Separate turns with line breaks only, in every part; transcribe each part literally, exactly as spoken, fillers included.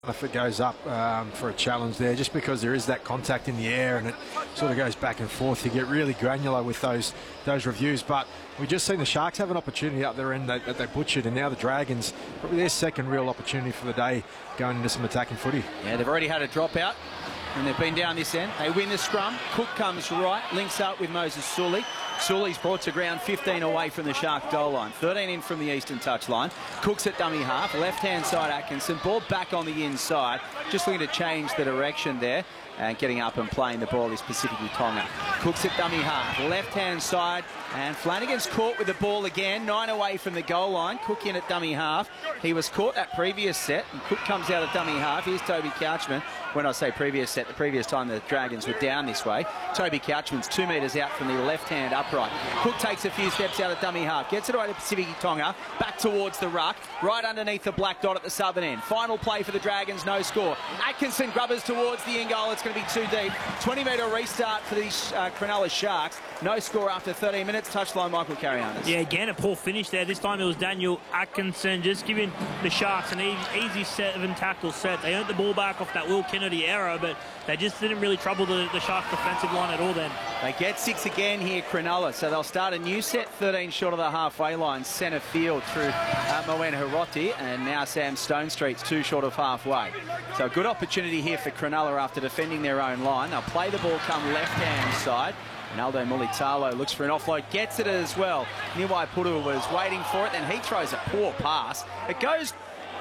if it goes up um, for a challenge there, just because there is that contact in the air and it sort of goes back and forth. You get really granular with those those reviews. But we just seen the Sharks have an opportunity up there and they, that they butchered, and now the Dragons, probably their second real opportunity for the day, going into some attacking footy.
Yeah, they've already had a dropout and they've been down this end. They win the scrum. Cook comes right, links up with Moses Sully. Sully's brought to ground fifteen away from the Shark goal line, thirteen in from the eastern touchline. Cook's at dummy half, left-hand side Atkinson, ball back on the inside, just looking to change the direction there, and getting up and playing the ball is Pacific Tonga. Cook's at dummy half, left-hand side, and Flanagan's caught with the ball again, nine away from the goal line. Cook in at dummy half. He was caught that previous set, and Cook comes out at dummy half. Here's Toby Couchman. When I say previous set, the previous time the Dragons were down this way. Toby Couchman's two metres out from the left-hand upright. Cook takes a few steps out of dummy half, gets it away to Pacific Tonga, back towards the ruck, right underneath the black dot at the southern end. Final play for the Dragons, no score. Atkinson grubbers towards the in goal. It's going to be too deep. twenty metre restart for the uh, Cronulla Sharks. No score after thirteen minutes. Touchline, Michael Carianis.
Yeah, again, a poor finish there. This time it was Daniel Atkinson just giving the Sharks an easy, easy seven tackle set. They earned the ball back off that Will Kennedy error, but they just didn't really trouble the, the Sharks defensive line at all then.
They get six again here, Cronulla, so they'll start a new set, thirteen short of the halfway line, centre field through uh, Moen Hiroti, and now Sam Stonestreet's two short of halfway. So a good opportunity here for Cronulla after defending their own line. They'll play the ball come left-hand side. Naldo Mulitalo looks for an offload, gets it as well. Niwai Puru was waiting for it, then he throws a poor pass. It goes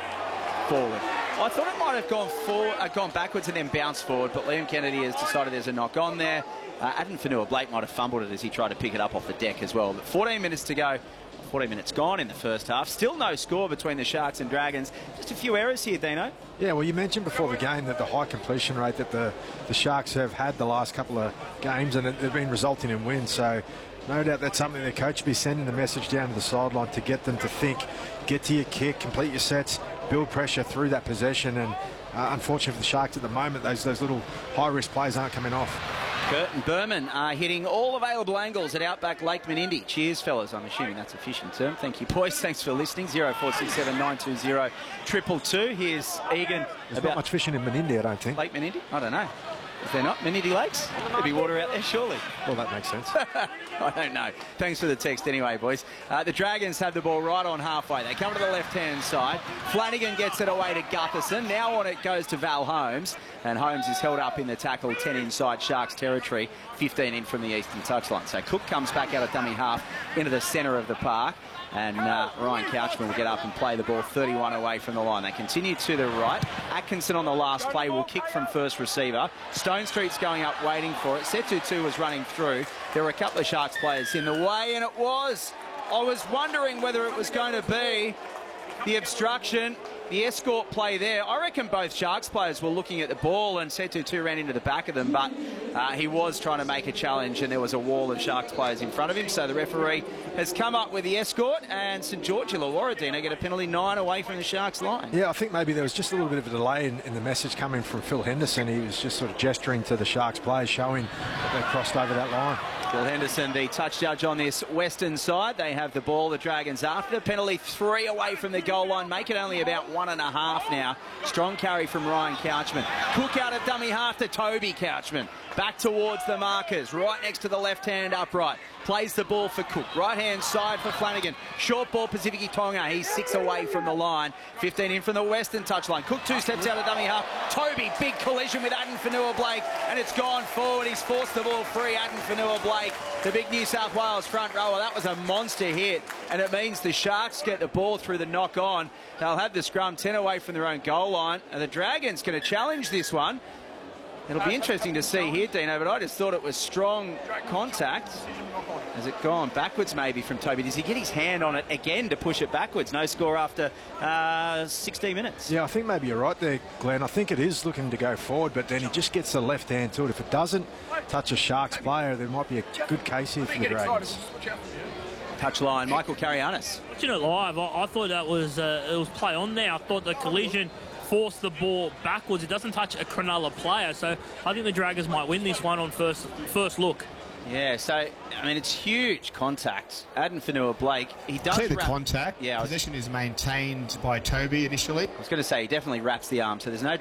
forward. I thought it might have gone forward, uh, gone backwards and then bounced forward, but Liam Kennedy has decided there's a knock on there. Uh, Adam Fanua-Blake might have fumbled it as he tried to pick it up off the deck as well. But fourteen minutes to go. fourteen minutes gone in the first half. Still no score between the Sharks and Dragons. Just a few errors here, Dino.
Yeah, well, you mentioned before the game that the high completion rate that the, the Sharks have had the last couple of games, and it, they've been resulting in wins. So no doubt that's something their coach will be sending the message down to the sideline to get them to think, get to your kick, complete your sets, build pressure through that possession. And uh, unfortunately for the Sharks at the moment, those, those little high-risk plays aren't coming off.
Curtin Berman are hitting all available angles at Outback Lake Menindee. Cheers, fellas. I'm assuming that's a fishing term. Thank you, boys. Thanks for listening. zero four six seven nine two zero two two. Here's Egan.
There's not much fishing in Menindee, I don't think.
Lake Menindee? I don't know. Is there not? Menindee Lakes? There'd be water out there, surely.
Well, that makes sense.
I don't know. Thanks for the text anyway, boys. Uh, the Dragons have the ball right on halfway. They come to the left-hand side. Flanagan gets it away to Gutherson. Now on it goes to Val Holmes. And Holmes is held up in the tackle, ten inside Sharks territory, fifteen in from the eastern touchline. So Cook comes back out of dummy half into the centre of the park. And uh, Ryan Couchman will get up and play the ball thirty-one away from the line. They continue to the right. Atkinson on the last play will kick from first receiver. Stonestreet's going up waiting for it. Setu two was running through. There were a couple of Sharks players in the way, and it was. I was wondering whether it was going to be the obstruction, the escort play there. I reckon both Sharks players were looking at the ball, and Setu two ran into the back of them, but uh, he was trying to make a challenge, and there was a wall of Sharks players in front of him. So the referee has come up with the escort, and St George Illawarra, Dino, get a penalty nine away from the Sharks line.
Yeah, I think maybe there was just a little bit of a delay in, in the message coming from Phil Henderson. He was just sort of gesturing to the Sharks players, showing that they crossed over that line.
Phil Henderson, the touch judge on this western side. They have the ball, the Dragons after the penalty, three away from the goal line, make it only about one and a half now. Strong carry from Ryan Couchman. Cook out of dummy half to Toby Couchman. Back towards the markers, right next to the left-hand upright. Plays the ball for Cook. Right-hand side for Flanagan. Short ball, Pacific Tonga. He's six away from the line. fifteen in from the western touchline. Cook two steps out of dummy half. Toby, big collision with Addin Fanua-Blake, and it's gone forward. He's forced the ball free. Addin Fanua-Blake, the big New South Wales front rower. That was a monster hit, and it means the Sharks get the ball through the knock-on. They'll have the scrum ten away from their own goal line, and the Dragons going to challenge this one. It'll be interesting to see here, Dino, but I just thought it was strong contact. Has it gone backwards maybe from Toby? Does he get his hand on it again to push it backwards? No score after uh, sixteen minutes.
Yeah, I think maybe you're right there, Glenn. I think it is looking to go forward, but then he just gets the left hand to it. If it doesn't touch a Sharks player, there might be a good case here for the Dragons.
Touchline, Michael Carianis.
Watching it live, I, I thought that was uh, it was play on there. I thought the collision forced the ball backwards. It doesn't touch a Cronulla player, so I think the Dragons might win this one on first first look.
Yeah, so, I mean, it's huge contact. Aden Fanua-Blake, he does
Clear the
wrap-
contact.
Yeah, I was,
Possession is maintained by Toby initially.
I was going to say, he definitely wraps the arm, so there's no